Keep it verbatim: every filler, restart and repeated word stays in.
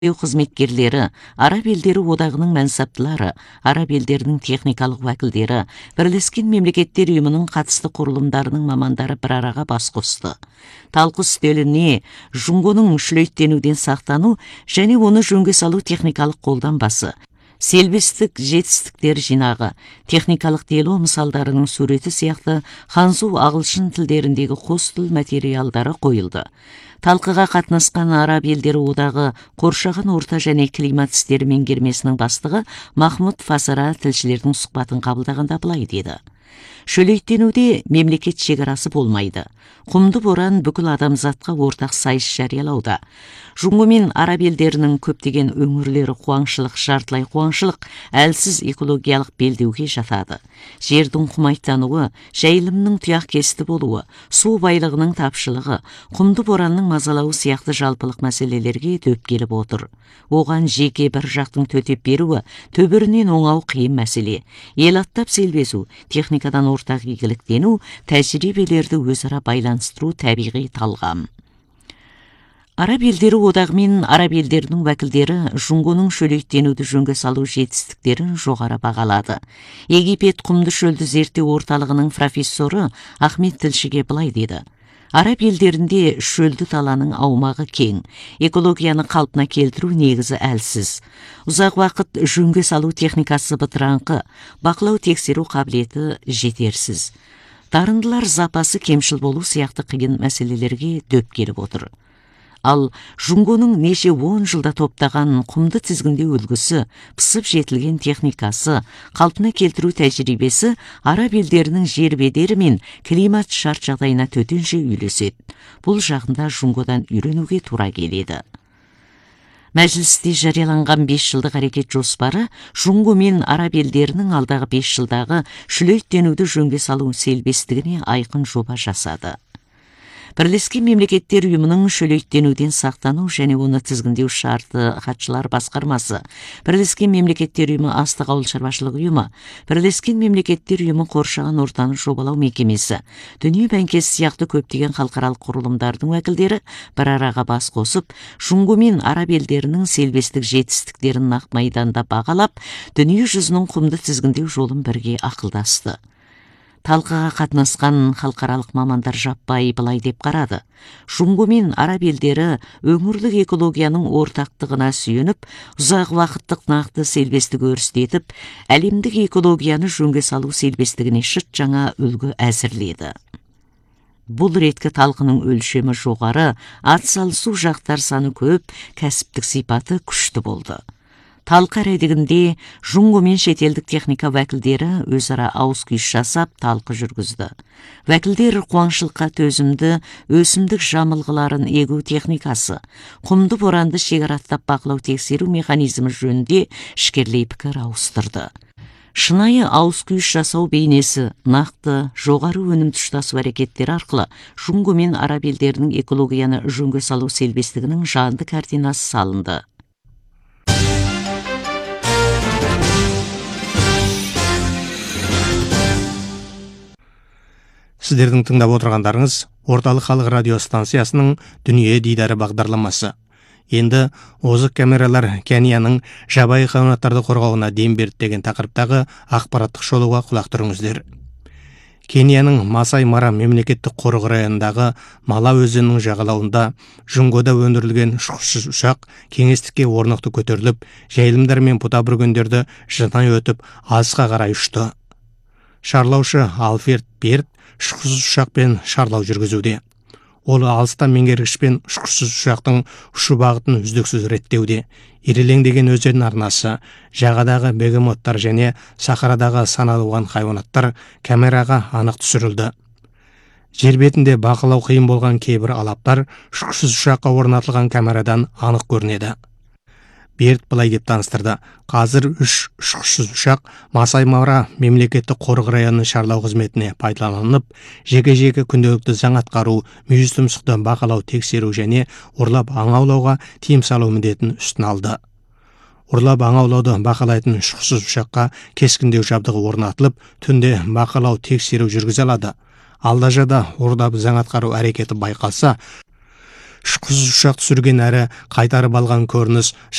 қызметкерлері, Араб елдері одағының мәнсаптылары, Араб елдерінің техникалық уәкілдері, Бірлескен Мемлекеттер ұйымының қатысты құрылымдарының мамандары бір араға бас қосты. Талқы үстеліне жұңғоның шүлейттенуден сақтану және оны жөнге салу техникалық қолданбасы, селбестік жетістіктер жинағы, техникалық дело мысалдарының суреті сияқты ханзу ағылшын тілдеріндегі қос тіл материалдары қойылды. Талқыға қатынасқан Араб елдері одағы қоршаған орта және климат істері меңгермесінің бастығы Махмуд Фасара тілшілердің сұхбатын қабылдағанда былай деді: шөлейттенуде мемлекет шекарасы болмайды. Құмды боран бүкіл адамзатқа ортақ сайыс жариялауда. Жұңго мен Араб елдерінің көптеген өңірлері қуаңшылық, жартылай қуаңшылық, әлсіз экологиялық белдеуге жатады. Жердің құмайттануы, жайылымның тұяқ кесті болуы, су байлығының тапшылығы, құмды боранның мазалауы сияқты жалпылық мәселелерге дөп келіп отыр. Оған жеке бір жақтың төтеп беруі, төбірінен оңау қиын мәселе. Ел аттап селбесу, техникадан ортақ игіліктену, тәжірибелерді өзара байланыстыру табиғи талғам. Араб елдері одағы мен Араб елдерінің уәкілдері жұңғоның шөлейттенуді жөнге салу жетістіктерін жоғары бағалады. Египет құмды шөлді зерттеу орталығының профессоры Ахмет тілшіге былай деді: Араб елдерінде шөлді таланың аумағы кең, экологияны қалпына келтіру негізі әлсіз. Ұзақ уақыт жөнге салу техникасы бытыраңқы, бақылау тексеру қабілеті жетерсіз. Дарындылар запасы кемшіл болу сияқты қиын мәселелерге дөп келіп отыр. Ал жұңғоның неше он жылда топтаған құмды тізгінде үлгісі, пысып жетілген техникасы, қалпына келтіру тәжірибесі Араб елдерінің жер бедері мен климат шарт жағдайына төтенше үйлеседі. Бұл жағында жұңғодан үйренуге тура келеді. Мәжілісте жарияланған бес жылдық әрекет жоспары жұңго мен Араб елдерінің алдағы бес жылдағы шүлейттенуді жөнге салу селбестігіне айқын жоба жасады. Бірлескен Мемлекеттер ұйымының шөлейттенуден сақтану және оны тізгіндеу шарты хатшылар басқармасы, Бірлескен Мемлекеттер ұйымы астық ауыл шаруашылық ұйымы, Бірлескен Мемлекеттер ұйымы қоршаған ортаны жобалау мекемесі, Дүние бәңкесі сияқты көптеген халықаралық құрылымдардың уәкілдері бір араға бас қосып, жұңго мен Араб елдерінің селбестік жетістіктерін нақ майданда бағалап, дүние жүзінің құмды тізгіндеу жолын бірге ақылдасты. Талқыға қатынасқан халықаралық мамандар жаппай былай деп қарады: жұңго мен Араб елдері өңірлік экологияның ортақтығына сүйеніп, ұзақ уақыттық нақты селбестік өрістетіп, әлемдік экологияны жөнге салу селбестігіне шыт жаңа үлгі әзірледі. Бұл реткі талқының өлшемі жоғары, атсалысу жақтар саны көп, кәсіптік сипаты күшті болды. Талқы әредігінде жұңго мен шетелдік техника вәкілдері өзара ауыз күйіс жасап талқы жүргізді. Вәкілдер қуаңшылыққа төзімді өсімдік жамылғыларын егу техникасы, құмды боранды шекараттап бақылау тексеру механизмі жөнінде ішкерлей пікір ауыстырды. Шынайы ауыз күйіс жасау бейнесі, нақты, жоғары өнім тұштасу әрекеттері арқылы жұңго мен Араб елдерінің экологияны жөнге салу селбестігінің жанды картинасы салынды. Сіздердің тыңдап отырғандарыңыз Орталық халық радио станциясының Дүние дидары бағдарламасы. Енді озық камералар Кенияның жабайы хайуанаттарды қорғауына дем берді деген тақырыптағы ақпараттық шолуға құлақ түріңіздер. Кенияның Масай Мара мемлекеттік қорығы районындағы Мала өзенінің жағалауында жұңгода өндірілген ұшқышсыз ұшақ кеңістікке орнықты көтеріліп, жайылымдар мен бұта бүргендерді жинай өтіп, алысқа қарай ұшты. Шарлаушы Алфред Берт ұшқышсыз ұшақпен шарлау жүргізуде. Ол алыстан меңгергішпен ұшқышсыз ұшақтың ұшу бағытын үздіксіз реттеуде. Ирелеңдеген өзен арнасы, жағадағы бегемоттар және сахарадағы саналуан хайуанаттар камераға анық түсірілді. Жер бетінде бақылау қиын болған кейбір алаптар ұшқышсыз ұшаққа орнатылған камерадан анық көрінеді. Берт былай деп таныстырды: қазір үш ұшқышсыз ұшақ Масай Мара мемлекеттік қорық районының шарлау қызметіне пайдаланылып, жеке-жеке күнделікті заң атқару, мүйіз тұмсықты бақылау тексеру және ұрлап аң аулауға тыйым салу міндетін үстіне алды. Ұрлап аң аулауды бақылайтын ұшқышсыз ұшаққа кескіндеу жабдығы орнатылып, түнде бақылау тексеру жүргізе алады. Алдажада ұрлап заң атқару әрекеті байқалса, құз ұшақ түсірген әрі қайтарып алған көрініс